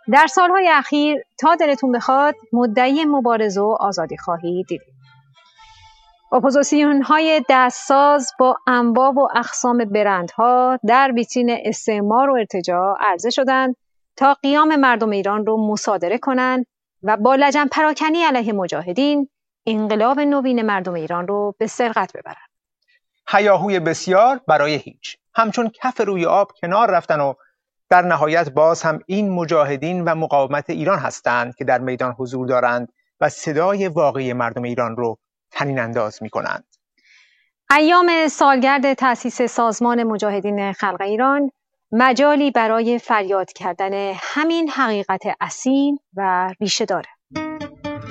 در سالهای اخیر تا دلتون بخواد مدعی مبارزه و آزادی خواهی دیدید. اپوزیسیون‌های دستساز با انواع و اقسام برندها در ویترین استعمار و ارتجاع عرضه شدند تا قیام مردم ایران رو مصادره کنند و با لجن پراکنی علیه مجاهدین انقلاب نوین مردم ایران رو به سرقت ببرند. هیاهوی بسیار برای هیچ. همچون کف روی آب کنار رفتن و در نهایت باز هم این مجاهدین و مقاومت ایران هستند که در میدان حضور دارند و صدای واقعی مردم ایران رو طنین انداز می کنند. ایام سالگرد تأسیس سازمان مجاهدین خلق ایران مجالی برای فریاد کردن همین حقیقت اصیل و ریشه داره.